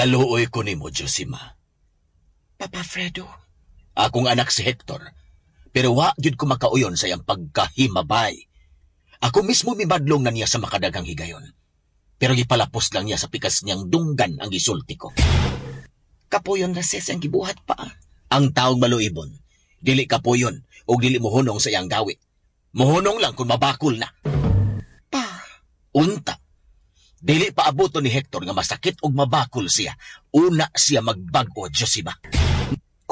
Naluoy ko ni mo, Josima. Papa Fredo. Akong anak si Hector, pero wa gyud ko makauyon sa iyang pagkahimabay. Ako mismo mibadlong na niya sa makadagang higayon. Pero gipalapos lang niya sa pikas niyang dunggan ang gisulti ko. Kapuyon na sis ang gibuhat pa. Ang taong maluibon, dili kapuyon o dili mohunong sa iyang gawi. Mohunong lang kung mabakol na. Pa. Unta, dili pa abuto ni Hector nga masakit og mabakol siya. Una siya magbag-o, Josima.